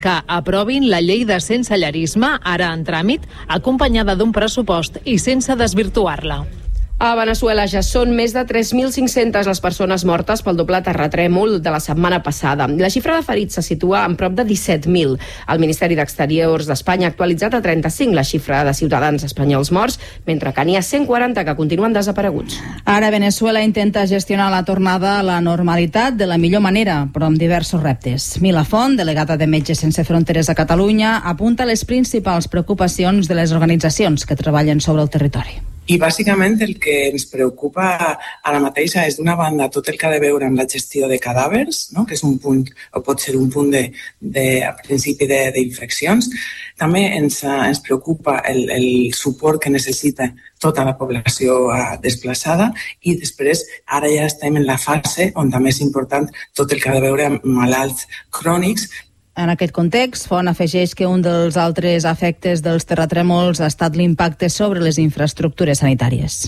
que aprovin la llei de sensellarisme, ara en tràmit, acompanyada d'un pressupost i sense desvirtuar-la. A Veneçuela ja són més de 3.500 les persones mortes pel doble terratrèmol de la setmana passada. La xifra de ferits se situa en prop de 17.000. El Ministeri d'Exteriors d'Espanya ha actualitzat a 35 la xifra de ciutadans espanyols morts, mentre que n'hi ha 140 que continuen desapareguts. Ara Veneçuela intenta gestionar la tornada a la normalitat de la millor manera, però amb diversos reptes. Mila Font, delegada de Metges Sense Fronteres a Catalunya, apunta les principals preocupacions de les organitzacions que treballen sobre el territori. I bàsicament el que ens preocupa ara mateix és d'una banda tot el que ha de veure amb la gestió de cadàvers, no? Que és un punt, o pot ser un punt a principi d'infeccions. També ens preocupa el suport que necessita tota la població desplaçada i després ara ja estem en la fase on també és important tot el que ha de veure amb malalts crònics. En aquest context, Font afegeix que un dels altres efectes dels terratrèmols ha estat l'impacte sobre les infraestructures sanitàries.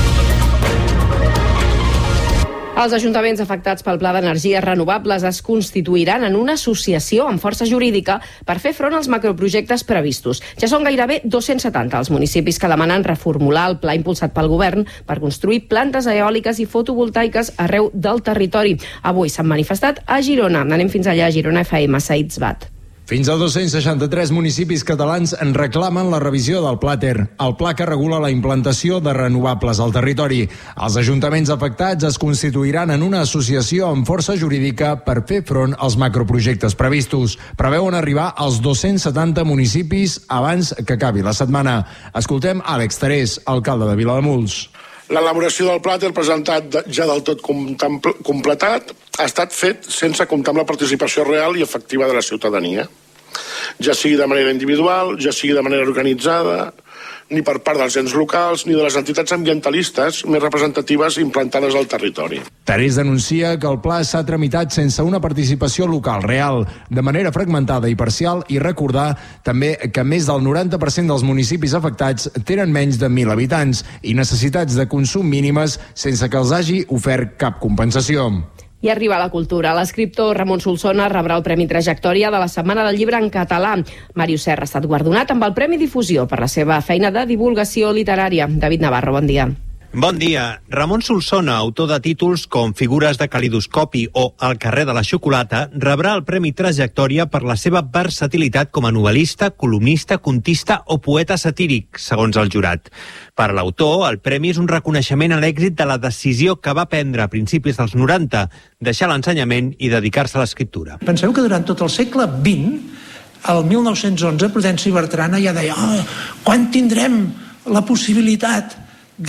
Els ajuntaments afectats pel Pla d'Energies Renovables es constituiran en una associació amb força jurídica per fer front als macroprojectes previstos. Ja són gairebé 270 els municipis que demanen reformular el pla impulsat pel govern per construir plantes eòliques i fotovoltaiques arreu del territori. Avui s'han manifestat a Girona. Anem fins allà, a Girona FM, Said Sbat. Fins a 263 municipis catalans en reclamen la revisió del Pla Ter, el pla que regula la implantació de renovables al territori. Els ajuntaments afectats es constituiran en una associació amb força jurídica per fer front als macroprojectes previstos. Preveuen arribar als 270 municipis abans que acabi la setmana. Escoltem Àlex Terés, alcalde de Vilademuls. L'elaboració del Pla Ter presentat ja del tot completat ha estat fet sense comptar amb la participació real i efectiva de la ciutadania, ja sigui de manera individual, ja sigui de manera organitzada, ni per part dels ens locals ni de les entitats ambientalistes més representatives implantades al territori. Terés denuncia que el pla s'ha tramitat sense una participació local real, de manera fragmentada i parcial, i recordar també que més del 90% dels municipis afectats tenen menys de 1.000 habitants i necessitats de consum mínimes sense que els hagi ofert cap compensació. I arriba a la cultura. L'escriptor Ramon Solsona rebrà el Premi Trajectòria de la Setmana del Llibre en català. Màrius Serra ha estat guardonat amb el Premi Difusió per la seva feina de divulgació literària. David Navarro, bon dia. Bon dia. Ramon Solsona, autor de títols com Figures de calidoscopi o El carrer de la xocolata, rebrà el Premi Trajectòria per la seva versatilitat com a novel·lista, columnista, contista o poeta satíric, segons el jurat. Per l'autor, el premi és un reconeixement a l'èxit de la decisió que va prendre a principis dels 90, deixar l'ensenyament i dedicar-se a l'escriptura. Penseu que durant tot el segle XX, el 1911, Prudenci Bertrana ja deia quan tindrem la possibilitat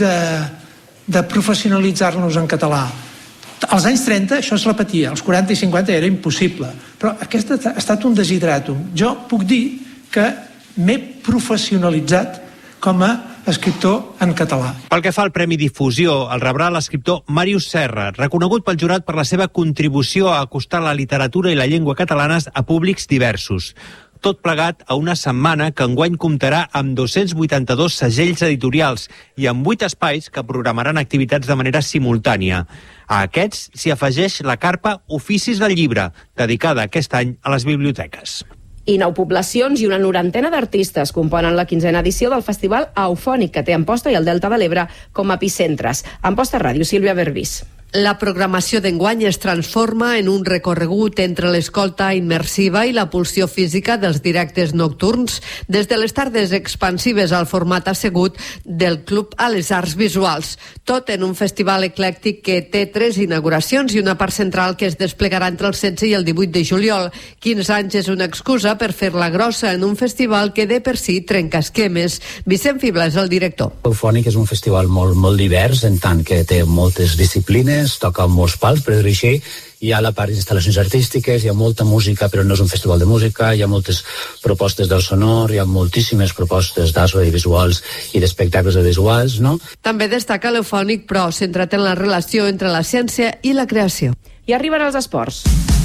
de professionalitzar-nos en català. Als anys 30 això es repetia, als 40 i 50 era impossible, però aquest ha estat un desideratum. Jo puc dir que m'he professionalitzat com a escriptor en català. Pel que fa al Premi Difusió, el rebrà l'escriptor Màrius Serra, reconegut pel jurat per la seva contribució a acostar la literatura i la llengua catalanes a públics diversos. Tot plegat a una setmana que enguany comptarà amb 282 segells editorials i amb 8 espais que programaran activitats de manera simultània. A aquests s'hi afegeix la carpa Oficis del Llibre, dedicada aquest any a les biblioteques. I 9 poblacions i una 90 d'artistes componen la 15a edició del Festival Eufònic, que té Amposta i el Delta de l'Ebre com a epicentres. Amposta Ràdio, Sílvia Berbís. La programació d'enguany es transforma en un recorregut entre l'escolta immersiva i la pulsió física dels directes nocturns, des de les tardes expansives al format assegut del Club a les Arts Visuals. Tot en un festival eclèctic que té 3 inauguracions i una part central que es desplegarà entre el 16 i el 18 de juliol. 15 anys és una excusa per fer-la grossa en un festival que de per si trenca esquemes. Vicent Fibla és el director. Eufònic és un festival molt divers, en tant que té moltes disciplines, toca molts pals, per dir-ho així. Hi ha la part d'instal·lacions artístiques, hi ha molta música, però no és un festival de música, hi ha moltes propostes del sonor, hi ha moltíssimes propostes d'audiovisuals i d'espectacles visuals, no? També destaca l'Eufònic, però centrat en la relació entre la ciència i la creació. I arriben els esports.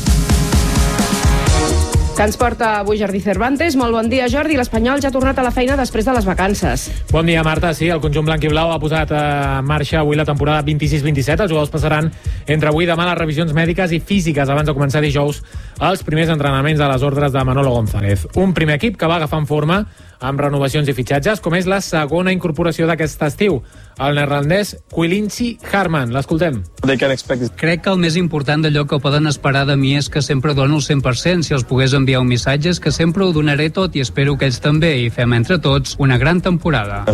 Que ens porta avui Jordi Cervantes. Molt bon dia, Jordi. L'Espanyol ja ha tornat a la feina després de les vacances. Bon dia, Marta. Sí, el conjunt blanc i blau ha posat en marxa avui la temporada 26-27. Els jugadors passaran entre avui i demà les revisions mèdiques i físiques abans de començar dijous els primers entrenaments a les ordres de Manolo González. Un primer equip que va agafant forma amb renovacions i fitxatges, com és la segona incorporació d'aquest estiu, el neerlandès Quilintzy Harman. L'escoltem. Crec que el més important d'allò que poden esperar de mi és que sempre dono el 100%. Si els pogués enviar un missatge és que sempre ho donaré tot i espero que ells també, i fem entre tots una gran temporada.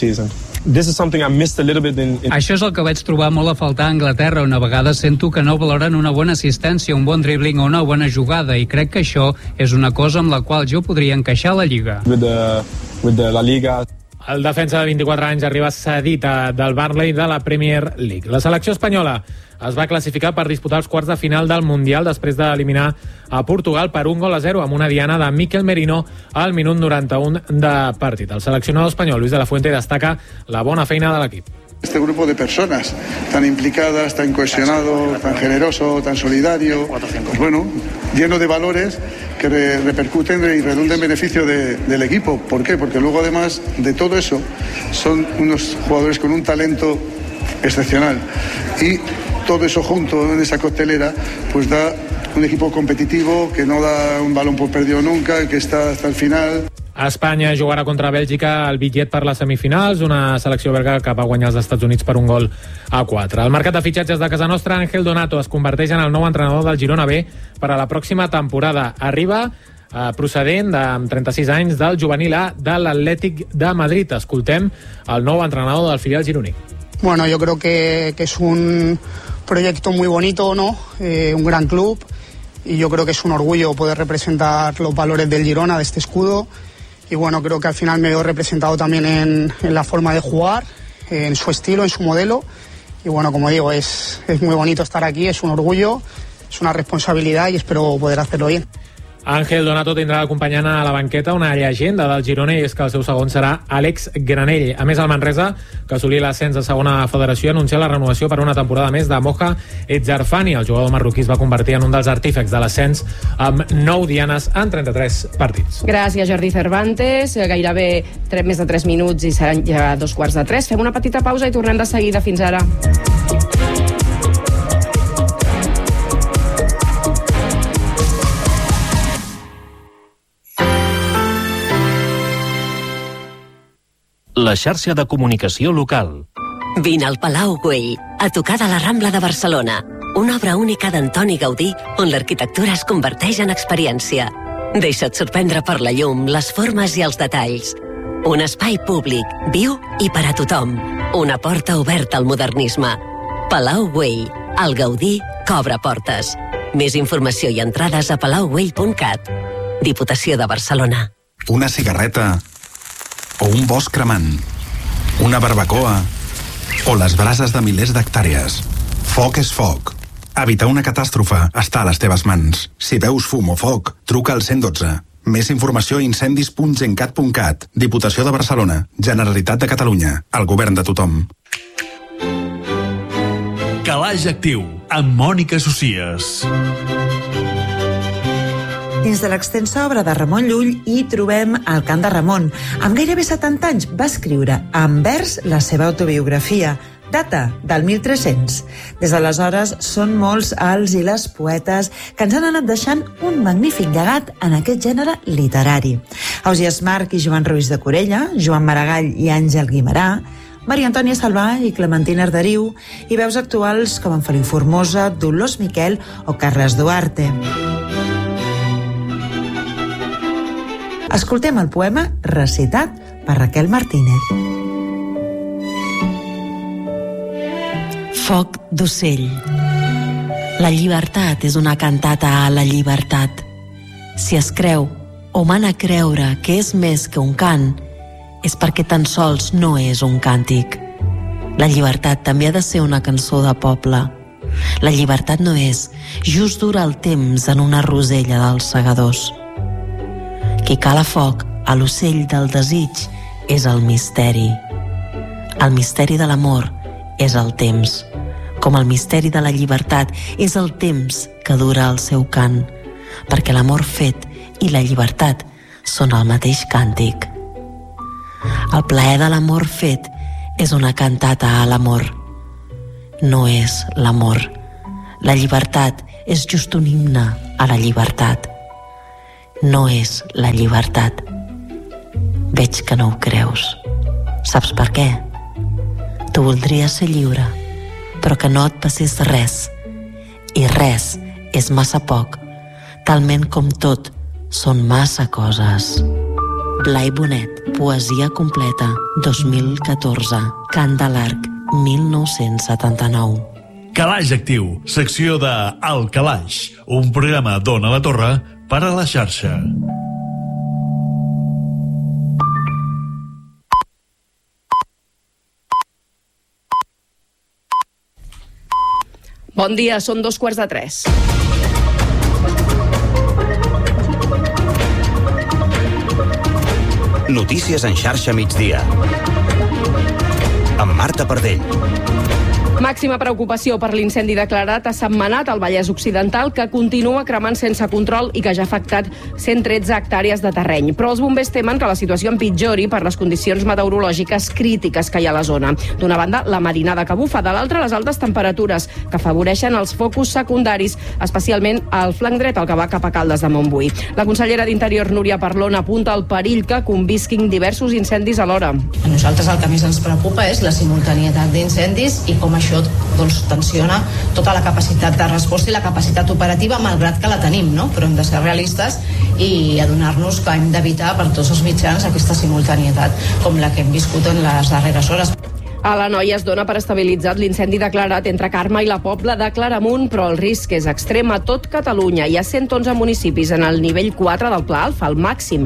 Això és el que vaig trobar molt a faltar a Anglaterra, on a vegades sento que no valoren una bona assistència, un bon dribbling o una bona jugada, i crec que això és una cosa amb la qual jo podria encaixar a la Lliga. La Liga. El defensa de 24 anys arriba cedit del Burnley de la Premier League. La selecció espanyola es va classificar per disputar els quarts de final del Mundial després d'eliminar a Portugal per 1-0 amb una diana de Mikel Merino al minut 91 de partit. El seleccionador espanyol Luis de la Fuente destaca la bona feina de l'equip. Este grupo de personas tan implicadas, tan cohesionado, tan generoso, tan solidario, pues bueno, lleno de valores que repercuten y redunden en beneficio del equipo. ¿Por qué? Porque luego, además de todo eso, son unos jugadores con un talento excepcional. Y todo eso junto en esa coctelera, pues da un equipo competitivo que no da un balón por perdido nunca, que está hasta el final. Espanya jugarà contra Bèlgica al bitllet per les semifinals, una selecció belga que va guanyar els Estats Units per 1-4. El mercat de fitxatges de casa nostra, Ángel Donato es converteix en el nou entrenador del Girona B per a la pròxima temporada. Arriba procedent amb 36 anys del juvenil A de l'Atlètic de Madrid. Escoltem el nou entrenador del filial gironí. Bueno, yo creo que es un proyecto muy bonito, ¿no? Un gran club, y yo creo que es un orgullo poder representar los valores del Girona, de este escudo. Y bueno, creo que al final me veo representado también en la forma de jugar, en su estilo, en su modelo. Y bueno, como digo, es muy bonito estar aquí, es un orgullo, es una responsabilidad y espero poder hacerlo bien. Ángel Donato tindrà acompanyant a la banqueta una llegenda del Girona, i és que el seu segon serà Àlex Granell. A més, el Manresa, que assolí l'ascens a segona federació, anuncia la renovació per una temporada més de Moja Etzarfani. El jugador marroquí es va convertir en un dels artífecs de l'ascens amb 9 dianes en 33 partits. Gràcies, Jordi Cervantes. Gairebé més de 3 minuts i seran ja 2:15. Fem una petita pausa i tornem de seguida. Fins ara. La xarxa de comunicació local. Vine al Palau Güell, a tocar de la Rambla de Barcelona. Una obra única d'Antoni Gaudí, on l'arquitectura es converteix en experiència. Deixa't sorprendre per la llum, les formes i els detalls. Un espai públic, viu i per a tothom. Una porta oberta al modernisme. Palau Güell, el Gaudí que obre portes. Més informació i entrades a palaugüell.cat. Diputació de Barcelona. Una cigarreta o un bosc cremant, una barbacoa o les brases de milers d'hectàrees. Foc és foc. Evitar una catàstrofe està a les teves mans. Si veus fum o foc, truca al 112. Més informació a incendis.gencat.cat. Diputació de Barcelona, Generalitat de Catalunya, el govern de tothom. Calaix Actiu, amb Mònica Socies. Dins de l'extensa obra de Ramon Llull hi trobem el cant de Ramon. Amb gairebé 70 anys va escriure en vers la seva autobiografia, data del 1300. Des d'aleshores són molts els i les poetes que ens han anat deixant un magnífic llegat en aquest gènere literari. Ausiàs March i Joan Ruiz de Corella, Joan Maragall i Àngel Guimerà, Maria Antònia Salvà i Clementina Arderiu, i veus actuals com en Feliu Formosa, Dolors Miquel o Carles Duarte. Escoltem el poema recitat per Raquel Martínez. Foc d'ocell. La llibertat és una cantata a la llibertat. Si es creu o mana creure que és més que un cant, és perquè tan sols no és un càntic. La llibertat també ha de ser una cançó de poble. La llibertat no és just durar el temps en una rosella dels segadors. Qui cala foc a l'ocell del desig és el misteri. El misteri de l'amor és el temps, com el misteri de la llibertat és el temps que dura el seu cant, perquè l'amor fet i la llibertat són el mateix càntic. El plaer de l'amor fet és una cantata a l'amor. No és l'amor. La llibertat és just un himne a la llibertat. No és la llibertat. Veig que no ho creus. Saps per què? Tu voldries ser lliure, però que no et passés res. I res és massa poc, talment com tot són massa coses. Blai Bonet, poesia completa, 2014, Cant de l'Arc, 1979. Calaix Actiu, secció de El Calaix, un programa d'Ona la Torre per a la xarxa. Bon dia, són 2:15. Notícies en xarxa migdia. Amb Marta Pardell. Màxima preocupació per l'incendi declarat a Sentmenat, al Vallès Occidental, que continua cremant sense control i que ja ha afectat 113 hectàrees de terreny. Però els bombers temen que la situació empitjori per les condicions meteorològiques crítiques que hi ha a la zona. D'una banda, la marinada que bufa, de l'altra, les altes temperatures que afavoreixen els focus secundaris, especialment al flanc dret, el que va cap a Caldes de Montbui. La consellera d'Interior, Núria Parlon, apunta al perill que convisquin diversos incendis alhora. A nosaltres el que més ens preocupa és la simultanietat d'incendis i com això tensiona tota la capacitat de resposta i la capacitat operativa, malgrat que la tenim, no? Però hem de ser realistes i adonar-nos que hem d'evitar per tots els mitjans aquesta simultanietat com la que hem viscut en les darreres hores. A l'Anoia es dona per estabilitzat l'incendi declarat entre Carme i la Pobla de Claramunt, però el risc és extrem a tot Catalunya. Hi ha 111 municipis en el nivell 4 del Pla Alfa, el màxim,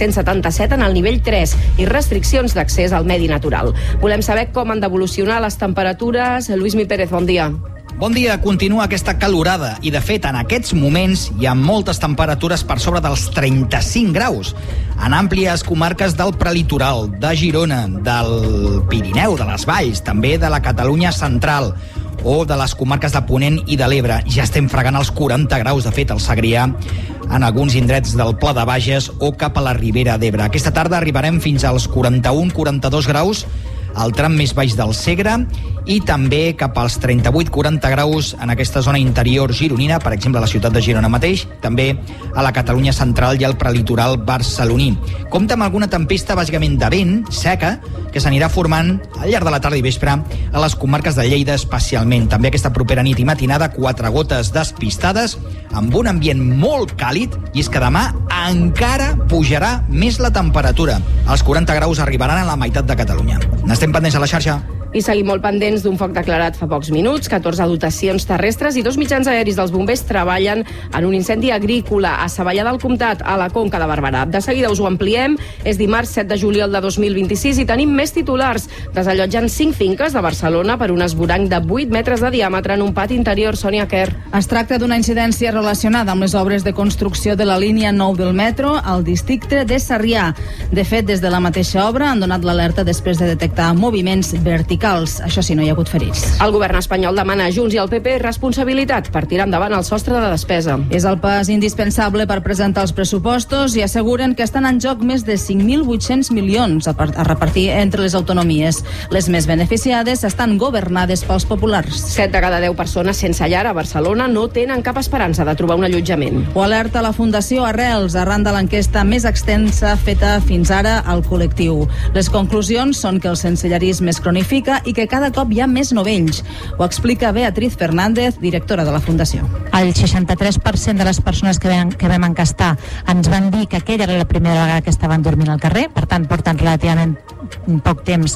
377 en el nivell 3 i restriccions d'accés al medi natural. Volem saber com han d'evolucionar les temperatures. Lluís Pérez, bon dia. Bon dia, continua aquesta calorada i, de fet, en aquests moments hi ha moltes temperatures per sobre dels 35 graus. En àmplies comarques del prelitoral, de Girona, del Pirineu, de les Valls, també de la Catalunya central o de les comarques de Ponent i de l'Ebre. Ja estem fregant els 40 graus, de fet, al Segrià, en alguns indrets del Pla de Bages o cap a la Ribera d'Ebre. Aquesta tarda arribarem fins als 41-42 graus al tram més baix del Segre i també cap als 38-40 graus en aquesta zona interior gironina, per exemple a la ciutat de Girona mateix, també a la Catalunya central i al prelitoral barceloní. Compta amb alguna tempesta bàsicament de vent, seca, que s'anirà formant al llarg de la tarda i vespre a les comarques de Lleida especialment. També aquesta propera nit i matinada, 4 gotes despistades, amb un ambient molt càlid, i és que demà encara pujarà més la temperatura. Els 40 graus arribaran a la meitat de Catalunya. N'estem pendents a la xarxa. I seguim molt pendents d'un foc declarat fa pocs minuts. 14 dotacions terrestres i 2 mitjans aeris dels bombers treballen en un incendi agrícola a Savallà del Comtat, a la Conca de Barberà. De seguida us ho ampliem. És dimarts 7 de juliol de 2026 i tenim més titulars. Desallotgen 5 finques de Barcelona per un esvoranc de 8 metres de diàmetre en un pati interior. Sònia Quer. Es tracta d'una incidència relacionada amb les obres de construcció de la línia 9 del metro al districte de Sarrià. De fet, des de la mateixa obra han donat l'alerta després de detectar moviments verticals. Això sí, no hi ha hagut ferits. El govern espanyol demana a Junts i al PP responsabilitat per tirar endavant el sostre de despesa. És el pas indispensable per presentar els pressupostos i asseguren que estan en joc més de 5.800 milions a repartir entre les autonomies. Les més beneficiades estan governades pels populars. 7 de cada 10 persones sense llar a Barcelona no tenen cap esperança de trobar un allotjament. Ho alerta la Fundació Arrels arran de l'enquesta més extensa feta fins ara al col·lectiu. Les conclusions són que el sensellarisme es cronifica i que cada cop hi ha més novells. Ho explica Beatriz Fernández, directora de la Fundació. El 63% de les persones que vam encastar ens van dir que aquella era la primera vegada que estaven dormint al carrer, per tant porten relativament poc temps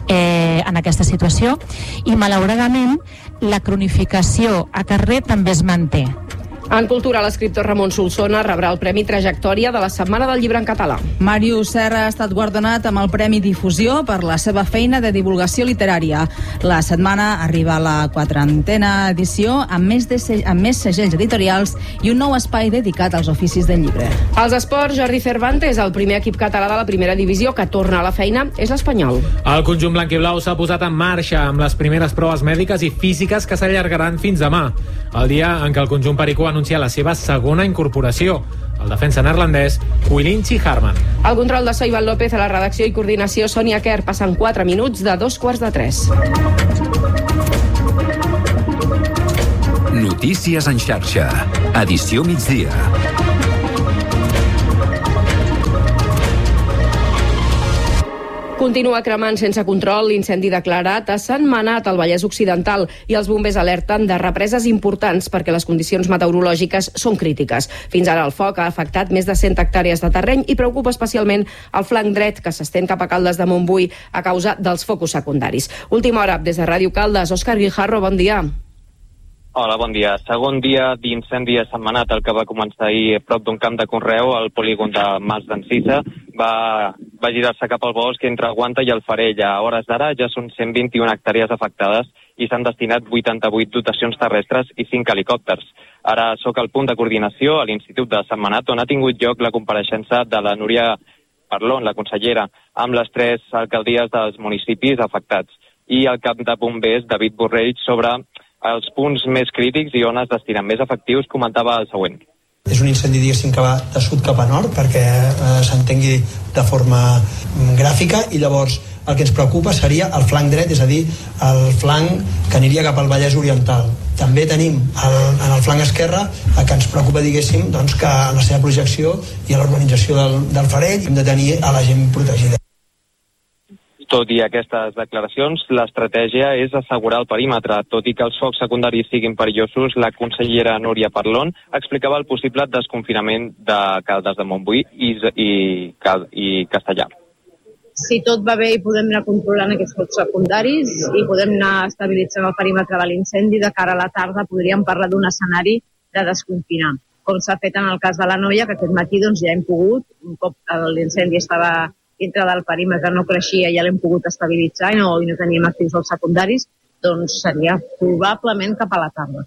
en aquesta situació, i malauradament la cronificació a carrer també es manté. En cultura, l'escriptor Ramon Solsona rebrà el Premi Trajectòria de la Setmana del Llibre en Català. Màrius Serra ha estat guardonat amb el Premi Difusió per la seva feina de divulgació literària. La setmana arriba a la 40a edició amb més segells editorials i un nou espai dedicat als oficis del llibre. Als esports, Jordi Cervantes, el primer equip català de la primera divisió que torna a la feina, és l'Espanyol. El conjunt blanquiblau s'ha posat en marxa amb les primeres proves mèdiques i físiques que s'allargaran fins demà, el dia en què el conjunt pericú anuncia la seva segona incorporació, el defensa neerlandès Quilinci Harman. El control de so Ivan López, a la redacció i coordinació Sònia Quer. Passen 4 minuts de 2:15. Notícies en xarxa, Edició migdia. Continua cremant sense control l'incendi declarat a Sentmenat, al Vallès Occidental, i els bombers alerten de represes importants perquè les condicions meteorològiques són crítiques. Fins ara el foc ha afectat més de 100 hectàrees de terreny i preocupa especialment el flanc dret, que s'estén cap a Caldes de Montbui a causa dels focus secundaris. Última hora, des de Ràdio Caldes, Òscar Guijarro, bon dia. Hola, bon dia. Segon dia d'incendi a Sentmenat, el que va començar ahir a prop d'un camp de conreu, al polígon de Mas d'Encisa, va girar-se cap al bosc entre Guanta i el Farell. A hores d'ara ja són 121 hectàrees afectades i s'han destinat 88 dotacions terrestres i 5 helicòpters. Ara sóc al punt de coordinació a l'Institut de Sentmenat, on ha tingut lloc la compareixença de la Núria Parlon, la consellera, amb les 3 alcaldies dels municipis afectats, i el cap de bombers, David Borrell, sobre els punts més crítics i on es destinen més efectius, comentava el següent. És un incendi, diguéssim, que va de sud cap a nord, perquè s'entengui de forma gràfica, i llavors el que ens preocupa seria el flanc dret, és a dir, el flanc que aniria cap al Vallès Oriental. També tenim en el flanc esquerre que ens preocupa, diguéssim, doncs, que en la seva projecció i a l'urbanització del Farell hem de tenir a la gent protegida. Tot i aquestes declaracions, l'estratègia és assegurar el perímetre. Tot i que els focs secundaris siguin perillosos, la consellera Núria Parlon explicava el possible desconfinament de Caldes de Montbui i Castellar. Si tot va bé i podem anar controlant aquests focs secundaris i podem anar estabilitzant el perímetre de l'incendi, de cara a la tarda podríem parlar d'un escenari de desconfinar. Com s'ha fet en el cas de la Noia, que aquest matí doncs, ja hem pogut, un cop l'incendi estava dintre del perímetre, no creixia, ja l'hem pogut estabilitzar i no teníem actius als secundaris, doncs seria probablement cap a la tarda.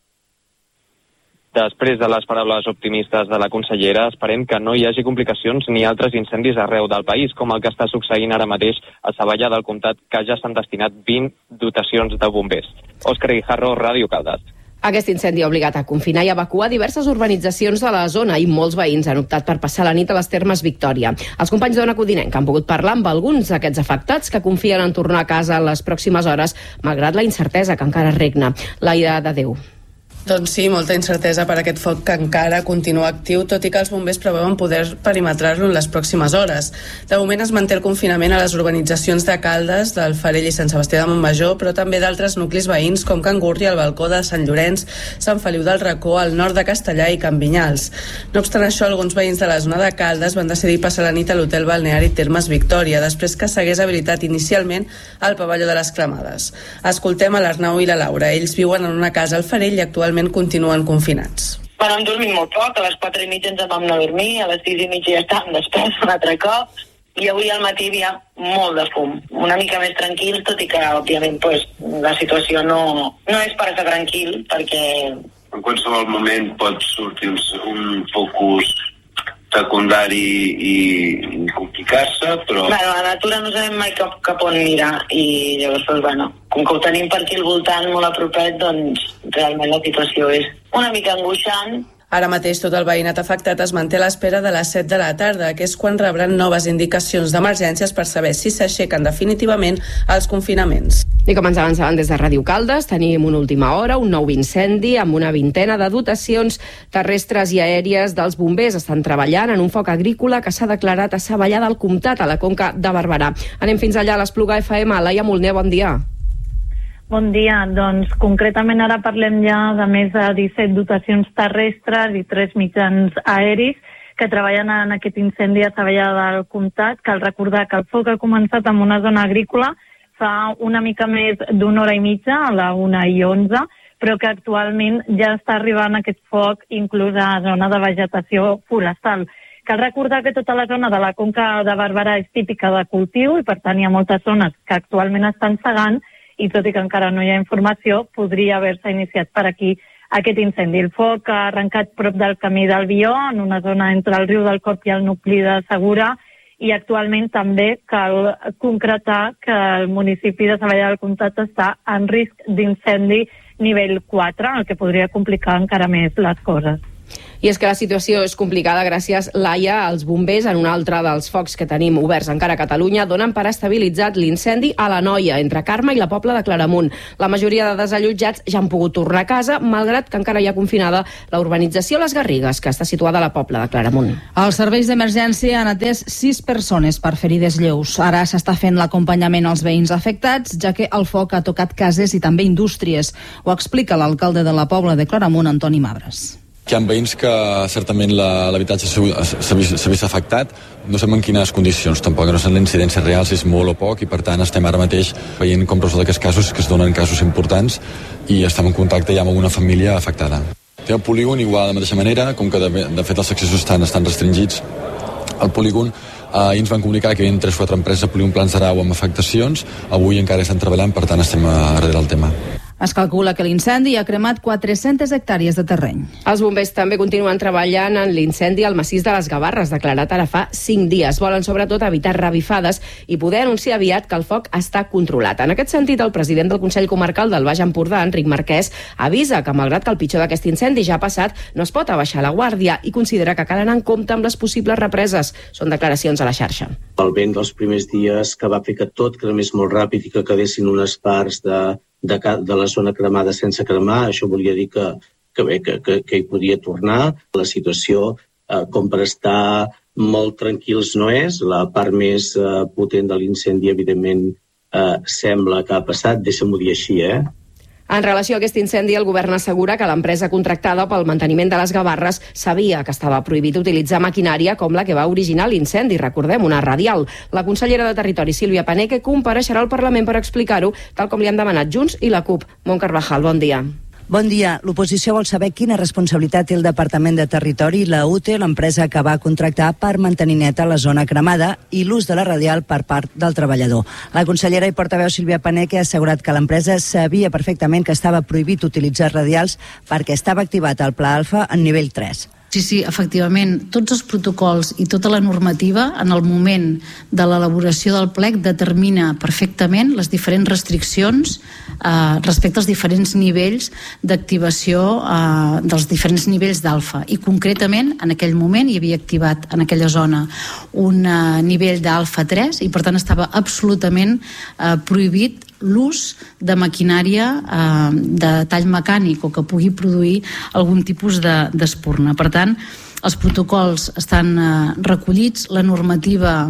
Després de les paraules optimistes de la consellera, esperem que no hi hagi complicacions ni altres incendis arreu del país, com el que està succeint ara mateix a Savallà del Comtat, que ja s'han destinat 20 dotacions de bombers. Òscar Guijarro, Ràdio Caldes. Aquest incendi ha obligat a confinar i evacuar diverses urbanitzacions de la zona i molts veïns han optat per passar la nit a les Termes Victòria. Els companys d'Ona Codinenca han pogut parlar amb alguns d'aquests afectats que confien en tornar a casa en les pròximes hores, malgrat la incertesa que encara regna. Laia de Déu. Doncs sí, molta incertesa per aquest foc que encara continua actiu, tot i que els bombers preveuen poder perimetrar-lo en les pròximes hores. De moment es manté el confinament a les urbanitzacions de Caldes, del Farell i Sant Sebastià de Montmajor, però també d'altres nuclis veïns com Can Gurri, el Balcó de Sant Llorenç, Sant Feliu del Racó, al nord de Castellà i Can Vinyals. No obstant això, alguns veïns de la zona de Caldes van decidir passar la nit a l'hotel balneari Termes Victòria, després que s'hagués habilitat inicialment al pavelló de les Cremades. Escoltem a l'Arnau i la Laura. Ells viuen en una casa al Farell i actualment continuen confinats. Vam dormir molt poc, a les 4:30 ens vam anar a dormir, a les 6:30 ja estàvem desperts un altre cop, i avui al matí hi havia molt de fum. Una mica més tranquil, tot i que, òbviament, la situació no és per estar tranquil, perquè en qualsevol moment pot sortir un focus secundari i complicar-se, però... Bueno, a la natura no sabem mai cap on mirar, i llavors, com que ho tenim per aquí al voltant, molt a propet, doncs realment la situació és una mica angoixant. Ara mateix tot el veïnat afectat es manté a l'espera de les 7 de la tarda, que és quan rebran noves indicacions d'emergències per saber si s'aixequen definitivament els confinaments. I com ens avançaven des de Ràdio Caldes, tenim una última hora, un nou incendi amb una vintena de dotacions terrestres i aèries dels bombers. Estan treballant en un foc agrícola que s'ha declarat a Savallà del Comtat, a la Conca de Barberà. Anem fins allà a l'Espluga FM. Laia Molner, bon dia. Bon dia. Doncs concretament ara parlem ja de més de 17 dotacions terrestres i 3 mitjans aeris que treballen en aquest incendi a Savallà del Comtat. Cal recordar que el foc ha començat en una zona agrícola fa una mica més d'una hora i mitja, a la 1:11, però que actualment ja està arribant aquest foc inclús a zona de vegetació forestal. Cal recordar que tota la zona de la Conca de Barberà és típica de cultiu i per tant hi ha moltes zones que actualment estan segant i tot i que encara no hi ha informació, podria haver-se iniciat per aquí aquest incendi. El foc ha arrencat prop del camí del Bió, en una zona entre el riu del Corp i el nucli de Segura, i actualment també cal concretar que el municipi de Savallà del Comtat està en risc d'incendi nivell 4, el que podria complicar encara més les coses. I és que la situació és complicada gràcies, Laia, als bombers en un altre dels focs que tenim oberts encara a Catalunya donen per estabilitzat l'incendi a la Noia, entre Carme i la Pobla de Claramunt. La majoria de desallotjats ja han pogut tornar a casa, malgrat que encara hi ha confinada la urbanització Les Garrigues, que està situada a la Pobla de Claramunt. Els serveis d'emergència han atès 6 persones per ferides lleus. Ara s'està fent l'acompanyament als veïns afectats, ja que el foc ha tocat cases i també indústries. Ho explica l'alcalde de la Pobla de Claramunt, Antoni Mabres. Hi ha veïns que certament l'habitatge s'ha vist afectat, no sabem en quines condicions tampoc, no sabem l'incidència real, si és molt o poc, i per tant estem ara mateix veient com resol aquests casos, que es donen casos importants, i estem en contacte ja amb una família afectada. Té el polígon igual de la mateixa manera, com que de fet els accessos estan restringits. El polígon, ahir ens van comunicar que hi havia 3 o 4 empreses de polígon Plans d'Arau amb afectacions, avui encara estan treballant, per tant estem darrere del tema. Es calcula que l'incendi ha cremat 400 hectàrees de terreny. Els bombers també continuen treballant en l'incendi al massís de les Gavarres, declarat ara fa 5 dies. Volen sobretot evitar revifades i poder anunciar aviat que el foc està controlat. En aquest sentit, el president del Consell Comarcal del Baix Empordà, Enric Marquès, avisa que malgrat que el pitjor d'aquest incendi ja ha passat, no es pot abaixar la guàrdia i considera que cal anar en compte amb les possibles represes. Són declaracions a la xarxa. El vent dels primers dies que va fer que tot cremés molt ràpid i que quedessin unes parts de la zona cremada sense cremar, això volia dir que hi podia tornar. La situació, com per estar molt tranquils, no és. La part més potent de l'incendi, evidentment, sembla que ha passat. Deixa'm-ho dir així, En relació a aquest incendi, el govern assegura que l'empresa contractada pel manteniment de les Gavarres sabia que estava prohibit utilitzar maquinària com la que va originar l'incendi, recordem, una radial. La consellera de Territori, Sílvia Paneque, compareixerà al Parlament per explicar-ho, tal com li han demanat Junts i la CUP. Mont Carvajal, bon dia. Bon dia. L'oposició vol saber quina responsabilitat té el Departament de Territori i la UTE, l'empresa que va contractar per mantenir neta la zona cremada, i l'ús de la radial per part del treballador. La consellera i portaveu Sílvia Paneque ha assegurat que l'empresa sabia perfectament que estava prohibit utilitzar radials perquè estava activat el Pla Alfa en nivell 3. Sí, efectivament, tots els protocols i tota la normativa en el moment de l'elaboració del plec determina perfectament les diferents restriccions respecte als diferents nivells d'activació dels diferents nivells d'alfa, i concretament en aquell moment hi havia activat en aquella zona un nivell d'alfa 3 i per tant estava absolutament prohibit l'ús de maquinària de tall mecànic o que pugui produir algun tipus d'espurna. Per tant, els protocols estan recollits, la normativa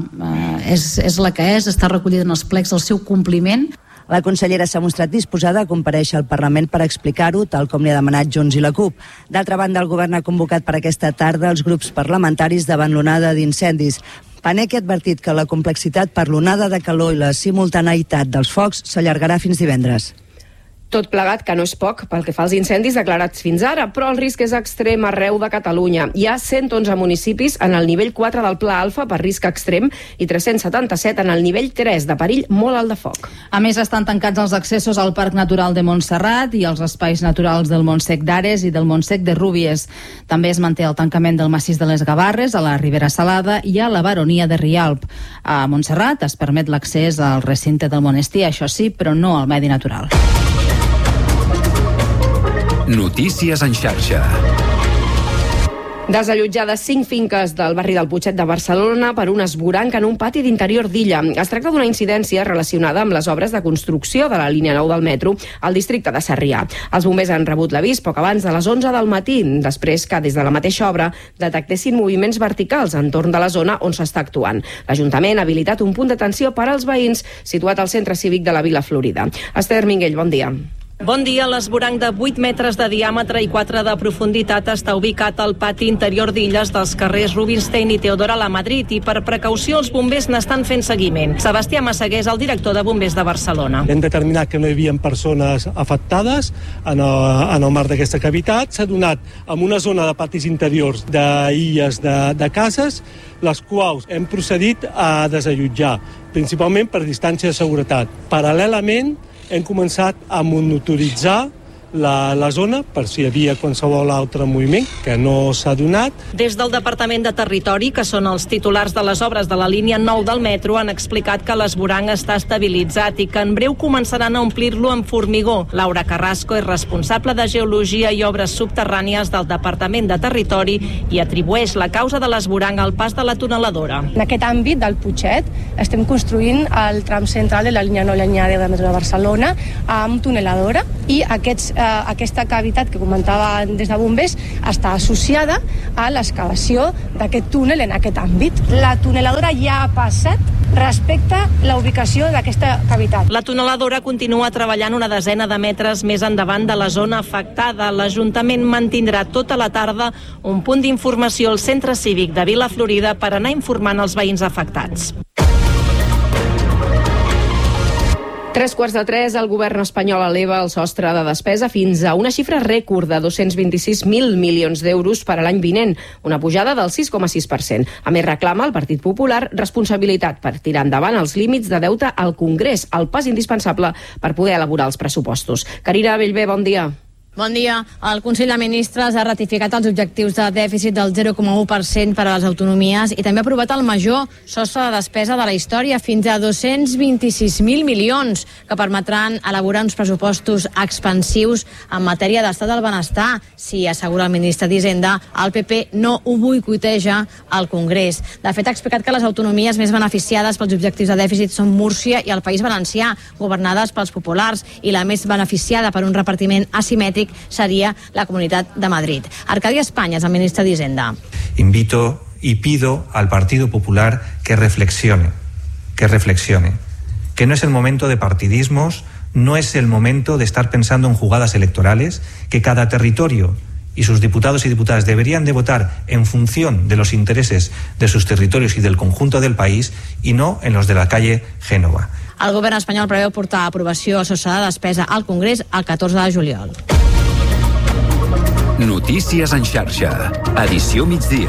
és la que és, està recollida en els plecs del seu compliment. La consellera s'ha mostrat disposada a comparèixer al Parlament per explicar-ho, tal com li ha demanat Junts i la CUP. D'altra banda, el govern ha convocat per aquesta tarda els grups parlamentaris davant l'onada d'incendis. Paneque ha advertit que la complexitat per l'onada de calor i la simultaneïtat dels focs s'allargarà fins divendres. Tot plegat, que no és poc pel que fa als incendis declarats fins ara, però el risc és extrem arreu de Catalunya. Hi ha 111 municipis en el nivell 4 del Pla Alfa per risc extrem i 377 en el nivell 3 de perill molt alt de foc. A més, estan tancats els accessos al Parc Natural de Montserrat i als espais naturals del Montsec d'Ares i del Montsec de Rúbies. També es manté el tancament del massís de les Gavarres, a la Ribera Salada i a la Baronia de Rialp. A Montserrat es permet l'accés al recinte del monestir, això sí, però no al medi natural. Notícies en xarxa. Desallotjades 5 finques del barri del Putxet de Barcelona per un esvoranc en un pati d'interior d'Illa. Es tracta d'una incidència relacionada amb les obres de construcció de la línia 9 del metro al districte de Sarrià. Els bombers han rebut l'avís poc abans de les 11 del matí, després que des de la mateixa obra detectessin moviments verticals entorn de la zona on s'està actuant. L'Ajuntament ha habilitat un punt d'atenció per als veïns situat al centre cívic de la Vila Florida. Esther Minguell, bon dia. Bon dia. L'esvoranc de 8 metres de diàmetre i 4 de profunditat està ubicat al pati interior d'Illes dels carrers Rubinstein i Teodora Lamadrid i per precaució els bombers n'estan fent seguiment. Sebastià Massaguer és el director de Bombers de Barcelona. Hem determinat que no hi havia persones afectades en el marc d'aquesta cavitat. S'ha donat en una zona de patis interiors d'illes de cases, les quals hem procedit a desallotjar, principalment per distància de seguretat. Paral·lelament, hem començat a monitoritzar la zona per si hi havia qualsevol altre moviment que no s'ha donat. Des del Departament de Territori, que són els titulars de les obres de la línia 9 del metro, han explicat que l'esborang està estabilitzat i que en breu començaran a omplir-lo amb formigó. Laura Carrasco és responsable de Geologia i Obres Subterrànies del Departament de Territori i atribueix la causa de l'esborang al pas de la tuneladora. En aquest àmbit del Putxet estem construint el tram central de la línia 9 i la línia 10 del metro de Barcelona amb tuneladora i aquesta cavitat que comentava des de bombers està associada a l'excavació d'aquest túnel en aquest àmbit. La tuneladora ja ha passat respecte a la ubicació d'aquesta cavitat. La tuneladora continua treballant una desena de metres més endavant de la zona afectada. L'Ajuntament mantindrà tota la tarda un punt d'informació al Centre Cívic de Vila Florida per anar informant els veïns afectats. 3:15, el govern espanyol eleva el sostre de despesa fins a una xifra rècord de 226.000 milions d'euros per a l'any vinent, una pujada del 6,6%. A més, reclama el Partit Popular responsabilitat per tirar endavant els límits de deute al Congrés, el pas indispensable per poder elaborar els pressupostos. Carina Bellver, bon dia. Bon dia. El Consell de Ministres ha ratificat els objectius de dèficit del 0,1% per a les autonomies i també ha aprovat el major sostre de despesa de la història, fins a 226.000 milions, que permetran elaborar uns pressupostos expansius en matèria d'estat del benestar. Si assegura el ministre d'Hisenda, el PP no ho boicoteja al Congrés. De fet, ha explicat que les autonomies més beneficiades pels objectius de dèficit són Múrcia i el País Valencià, governades pels populars, i la més beneficiada per un repartiment asimètric seria la Comunitat de Madrid. Arcadi España es el ministre d'Hisenda. Invito y pido al Partido Popular que reflexione, que no es el momento de partidismos, no es el momento de estar pensando en jugadas electorales, que cada territorio y sus diputados y diputadas deberían de votar en función de los intereses de sus territorios y del conjunto del país y no en los de la calle Génova. El govern espanyol preveu portar a aprovació el sostre de despesa al Congrés el 14 de juliol. Notícies en xarxa. Edició migdia.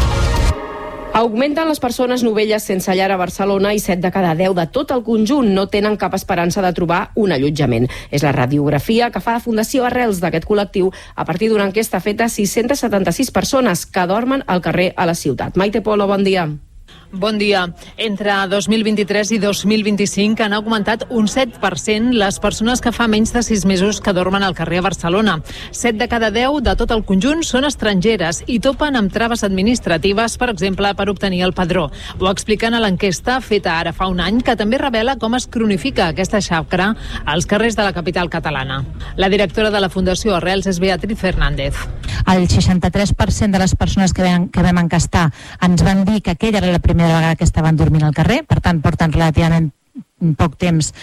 Augmenten les persones novelles sense llar a Barcelona i 7 de cada 10 de tot el conjunt no tenen cap esperança de trobar un allotjament. És la radiografia que fa la Fundació Arrels d'aquest col·lectiu a partir d'una enquesta feta a 676 persones que dormen al carrer a la ciutat. Maite Polo, bon dia. Bon dia. Entre 2023 i 2025 han augmentat un 7% les persones que fa menys de 6 mesos que dormen al carrer a Barcelona. 7 de cada 10 de tot el conjunt són estrangeres i topen amb traves administratives, per exemple, per obtenir el padró. Ho expliquen a l'enquesta feta ara fa un any, que també revela com es cronifica aquesta xacra als carrers de la capital catalana. La directora de la Fundació Arrels és Beatriz Fernández. El 63% de les persones que vam encastar ens van dir que aquella era la primera vegada que estaven dormint al carrer, per tant porten relativament poc temps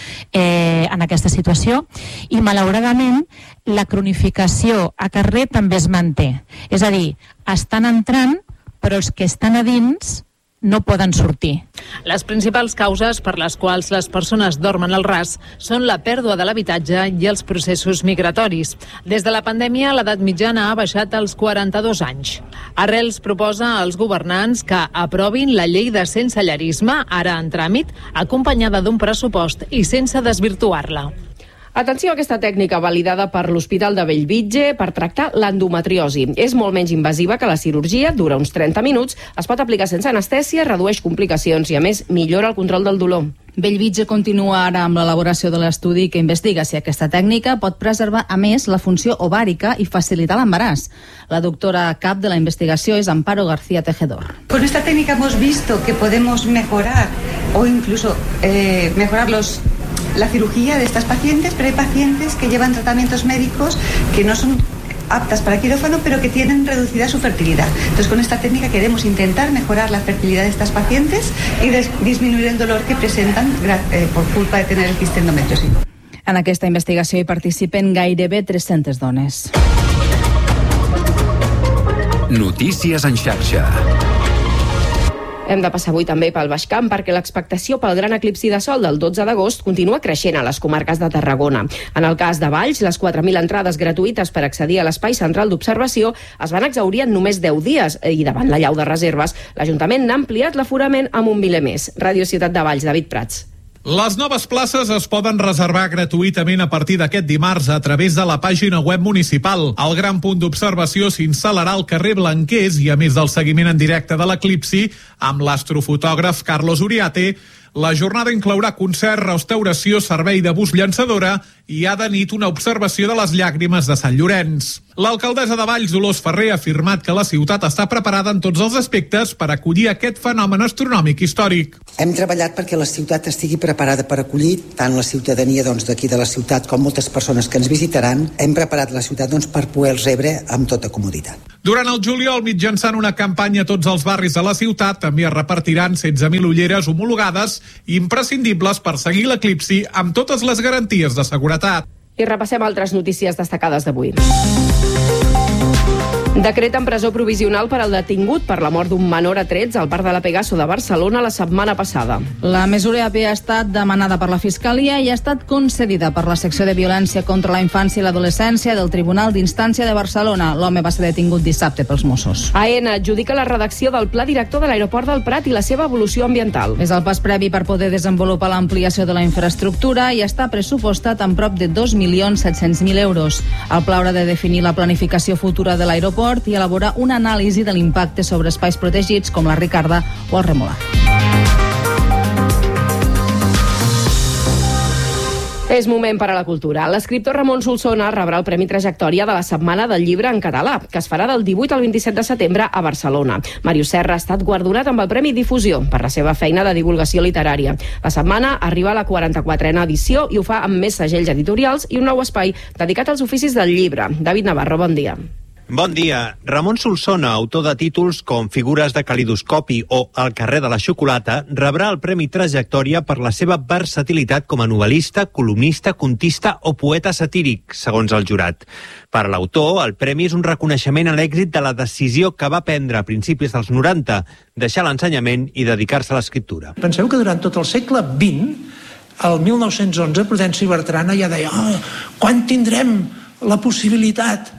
en aquesta situació, i malauradament la cronificació a carrer també es manté. És a dir, estan entrant, però els que estan a dins no poden sortir. Les principals causes per les quals les persones dormen al ras són la pèrdua de l'habitatge i els processos migratoris. Des de la pandèmia, l'edat mitjana ha baixat als 42 anys. Arrels proposa als governants que aprovin la llei de sensellarisme, ara en tràmit, acompanyada d'un pressupost i sense desvirtuar-la. Atenció a aquesta tècnica validada per l'Hospital de Bellvitge per tractar l'endometriosi. És molt menys invasiva que la cirurgia, dura uns 30 minuts, es pot aplicar sense anestèsia, redueix complicacions i, a més, millora el control del dolor. Bellvitge continua ara amb l'elaboració de l'estudi que investiga si aquesta tècnica pot preservar, a més, la funció ovàrica i facilitar l'embaràs. La doctora cap de la investigació és Amparo García Tejedor. Con esta técnica hemos visto que podemos mejorar o incluso mejorar la cirugía de estas pacientes, pero hay pacientes que llevan tratamientos médicos que no son aptas para quirófano, pero que tienen reducida su fertilidad. Entonces, con esta técnica queremos intentar mejorar la fertilidad de estas pacientes y disminuir el dolor que presentan por culpa de tener el quiste endometriósico. En aquesta investigació hi participen gairebé 300 dones. Notícies en xarxa. Hem de passar avui també pel Baix Camp perquè l'expectació pel gran eclipsi de sol del 12 d'agost continua creixent a les comarques de Tarragona. En el cas de Valls, les 4.000 entrades gratuïtes per accedir a l'espai central d'observació es van exhaurir en només 10 dies i davant l'allau de reserves, l'Ajuntament n'ha ampliat l'aforament amb un miler més. Ràdio Ciutat de Valls, David Prats. Les noves places es poden reservar gratuïtament a partir d'aquest dimarts a través de la pàgina web municipal. El gran punt d'observació s'instal·larà al carrer Blanquers i, a més del seguiment en directe de l'eclipsi, amb l'astrofotògraf Carlos Uriate, la jornada inclourà concert, restauració, servei de bus llançadora i de nit una observació de les llàgrimes de Sant Llorenç. L'alcaldessa de Valls, Dolors Ferrer, ha afirmat que la ciutat està preparada en tots els aspectes per acollir aquest fenomen astronòmic històric. Hem treballat perquè la ciutat estigui preparada per acollir tant la ciutadania d'aquí de la ciutat com moltes persones que ens visitaran. Hem preparat la ciutat per poder-los rebre amb tota comoditat. Durant el juliol, mitjançant una campanya a tots els barris de la ciutat, també es repartiran 16.000 ulleres homologades imprescindibles per seguir l'eclipsi amb totes les garanties de seguretat. I repassem altres notícies destacades d'avui. Decret en presó provisional per al detingut per la mort d'un menor a trets al Parc de la Pegaso de Barcelona la setmana passada. La mesura havia estat demanada per la Fiscalia i ha estat concedida per la secció de violència contra la infància i l'adolescència del Tribunal d'Instància de Barcelona. L'home va ser detingut dissabte pels Mossos. AENA adjudica la redacció del Pla Director de l'Aeroport del Prat i la seva evolució ambiental. És el pas previ per poder desenvolupar l'ampliació de la infraestructura i està pressupostat en prop de 2.700.000 euros. El pla haurà de definir la planificació futura de l'aeroport i elaborar una anàlisi de l'impacte sobre espais protegits com la Ricarda o el Remolar. És moment per a la cultura. L'escriptor Ramon Solsona rebrà el Premi Trajectòria de la Setmana del Llibre en Català, que es farà del 18 al 27 de setembre a Barcelona. Màrius Serra ha estat guardonat amb el Premi Difusió per la seva feina de divulgació literària. La setmana arriba a la 44a edició i ho fa amb més segells editorials i un nou espai dedicat als oficis del llibre. David Navarro, bon dia. Bon dia. Ramon Solsona, autor de títols com Figures de calidoscopi o El carrer de la xocolata, rebrà el Premi Trajectòria per la seva versatilitat com a novel·lista, columnista, contista o poeta satíric, segons el jurat. Per a l'autor, el premi és un reconeixement a l'èxit de la decisió que va prendre a principis dels 90, deixar l'ensenyament i dedicar-se a l'escriptura. Penseu que durant tot el segle XX, el 1911, Prudenci Bertrana ja deia quan tindrem la possibilitat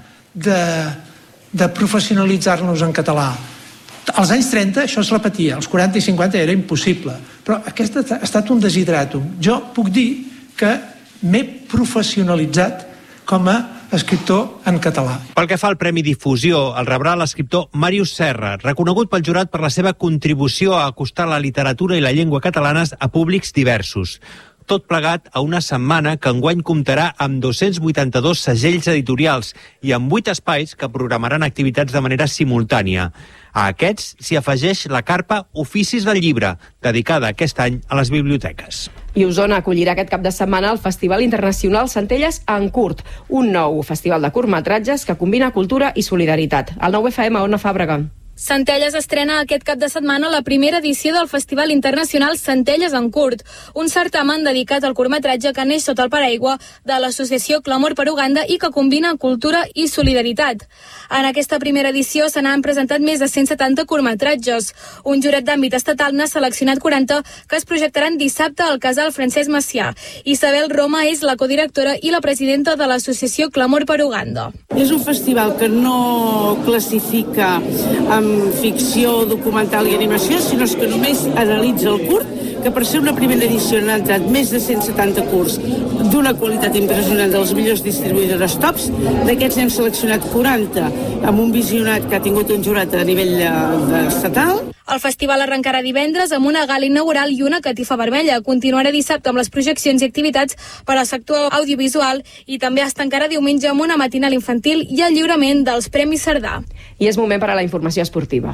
de professionalitzar-nos en català. Als anys 30 això es repetia, als 40 i 50 era impossible, però aquest ha estat un desideratum. Jo puc dir que m'he professionalitzat com a escriptor en català. Pel que fa al Premi Difusió, el rebrà l'escriptor Màrius Serra, reconegut pel jurat per la seva contribució a acostar la literatura i la llengua catalanes a públics diversos. Tot plegat a una setmana que enguany comptarà amb 282 segells editorials i amb 8 espais que programaran activitats de manera simultània. A aquests s'hi afegeix la carpa Oficis del Llibre, dedicada aquest any a les biblioteques. I Osona acollirà aquest cap de setmana el Festival Internacional Centelles en Curt, un nou festival de curtmetratges que combina cultura i solidaritat. El 9FM, Ona Fàbrega. Centelles estrena aquest cap de setmana la primera edició del Festival Internacional Centelles en Curt, un certamen dedicat al curtmetratge que neix sota el paraigua de l'associació Clamor per Uganda i que combina cultura i solidaritat. En aquesta primera edició se n'han presentat més de 170 curtmetratges. Un jurat d'àmbit estatal n'ha seleccionat 40 que es projectaran dissabte al Casal Francesc Macià. Isabel Roma és la codirectora i la presidenta de l'associació Clamor per Uganda. És un festival que no classifica amb ficció, documental i animació, sinó que només analitza el curt, que per ser una primera edició han entrat més de 170 curts d'una qualitat impressionant, de les millors distribuïdores tops. D'aquests n'hem seleccionat 40 amb un visionat que ha tingut un jurat a nivell estatal. El festival arrencarà divendres amb una gala inaugural i una catifa vermella. Continuarà dissabte amb les projeccions i activitats per al sector audiovisual i també es tancarà diumenge amb una matinal infantil i el lliurament dels Premis Cerdà. I és moment per a la informació esportiva,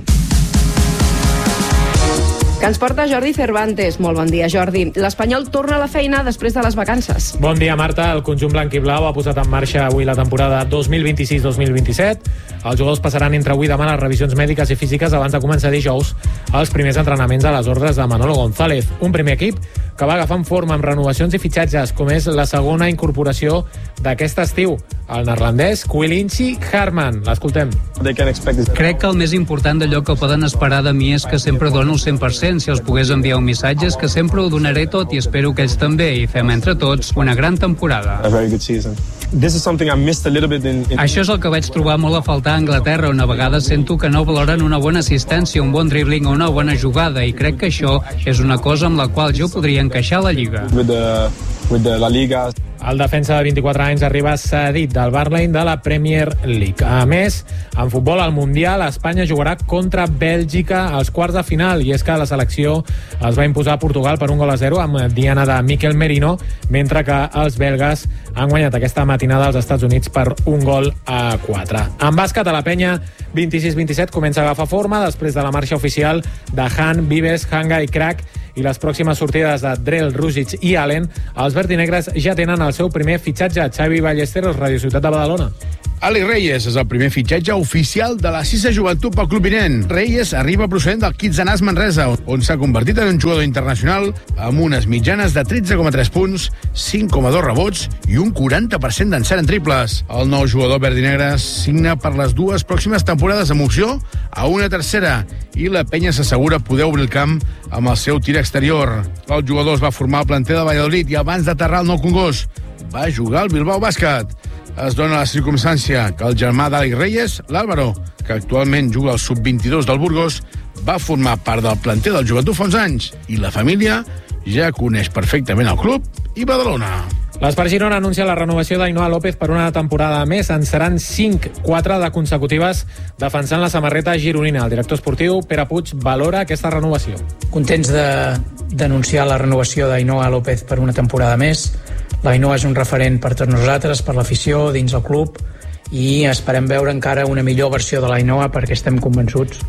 que ens porta Jordi Cervantes. Molt bon dia, Jordi. L'Espanyol torna a la feina després de les vacances. Bon dia, Marta. El conjunt blanc i blau ha posat en marxa avui la temporada 2026-2027. Els jugadors passaran entre avui i demà les revisions mèdiques i físiques abans de començar dijous els primers entrenaments a les ordres de Manolo González. Un primer equip que va agafant forma amb renovacions i fitxatges, com és la segona incorporació d'aquest estiu, el neerlandès Quilintji Harman. L'escoltem. Crec que el més important d'allò que poden esperar de mi és que sempre dono el 100%. Si els pogués enviar un missatge és que sempre ho donaré tot i espero que ells també, i fem entre tots una gran temporada. Això és el que vaig trobar molt a faltar a Anglaterra, on a vegades sento que no valoren una bona assistència, un bon dribbling o una bona jugada, i crec que això és una cosa amb la qual jo podria encaixar a la Lliga. El defensa de 24 anys arriba cedit del Burnley de la Premier League. A més, en futbol al Mundial, Espanya jugarà contra Bèlgica als quarts de final, i és que la selecció es va imposar a Portugal per 1-0 amb diana de Mikel Merino, mentre que els belgues han guanyat aquesta matinada als Estats Units per 1-4. En bàsquet, a la penya, 26-27 comença a agafar forma després de la marxa oficial de Han, Vives, Hanga i Crack, i les pròximes sortides de Drell, Rússic i Allen. Els verdinegres ja tenen el seu primer fitxatge. Xavi Ballesteros, Radio Ciutat de Badalona. Ali Reyes és el primer fitxatge oficial de la 6a joventut pel club vinent. Reyes arriba procedent del Kitsanàs Manresa, on s'ha convertit en un jugador internacional amb unes mitjanes de 13,3 punts, 5,2 rebots i un 40% d'encert en triples. El nou jugador verdinegre signa per les 2 pròximes temporades amb opció a una tercera, i la penya s'assegura poder obrir el camp amb el seu tir exterior. El jugador es va formar al planter de Valladolid i abans d'aterrar al Nou Congost va jugar al Bilbao Bàsquet. Es dona la circumstància que el germà d'Ali Reyes, l'Álvaro, que actualment juga al sub-22 del Burgos, va formar part del planter del Joventut fa uns anys, i la família ja coneix perfectament el club i Badalona. L'Espart Girona anuncia la renovació d'Ainoa López per una temporada més. En seran 5, 4 de consecutives defensant la samarreta gironina. El director esportiu, Pere Puig, valora aquesta renovació. Contents d'anunciar la renovació d'Ainoa López per una temporada més. L'Ainoa és un referent per tots nosaltres, per l'afició, dins el club, i esperem veure encara una millor versió de l'Ainoa, perquè estem convençuts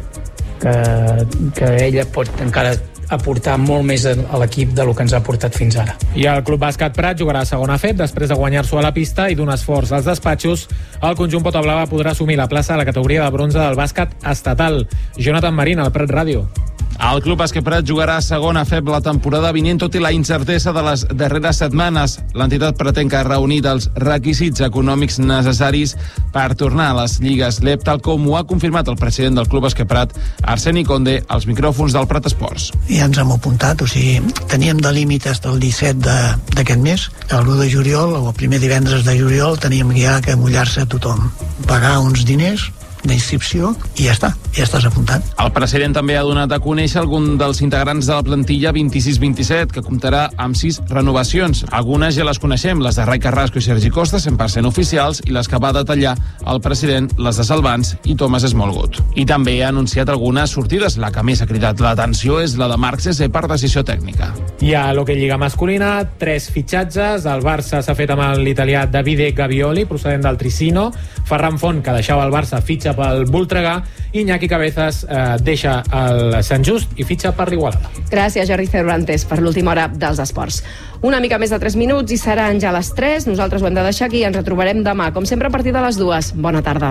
que ella pot encara aportar molt més a l'equip del que ens ha aportat fins ara. I el Club Bàsquet Prat jugarà a segona FEP després de guanyar-s'ho a la pista i d'un esforç als despatxos. El conjunt Potablava podrà assumir la plaça a la categoria de bronze del bàsquet estatal. Jonathan Marín, al Prat Ràdio. El Club Bàsquet Prat jugarà a segona FEP la temporada vinent, tot i la incertesa de les darreres setmanes. L'entitat pretén que ha reunit els requisits econòmics necessaris per tornar a les lligues LEP, tal com ho ha confirmat el president del Club Bàsquet Prat, Arseni Conde, als micròfons del Prat Esports. Ja ens hem apuntat, o sigui, teníem de límit fins al 17 d'aquest mes. El 1 de juliol, o el primer divendres de juliol, teníem ja que mullar-se a tothom, pagar uns diners d'inscripció i ja està, ja estàs apuntat. El president també ha donat a conèixer algun dels integrants de la plantilla 26-27, que comptarà amb 6 renovacions. Algunes ja les coneixem, les de Rai Carrasco i Sergi Costa, 100% oficials, i les que va detallar el president, les de Salvans i Thomas Smallwood. I també ha anunciat algunes sortides. La que més ha cridat l'atenció és la de Marc Cesé per decisió tècnica. I a l'hoquei lliga masculina, 3 fitxatges. El Barça s'ha fet amb l'italià Davide Gavioli, procedent del Tricino. Ferran Font, que deixava el Barça, fitxa pel Voltregà, i Iñaki Cabezas deixa el Sant Just i fitxa per l'Igualada. Gràcies, Jordi Cervantes, per l'última hora dels esports. Una mica més de 3 minuts i seran ja les 3. Nosaltres ho hem de deixar aquí i ens retrobarem demà, com sempre, a partir de les 2. Bona tarda.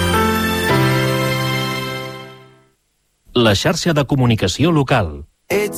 La xarxa de comunicació local.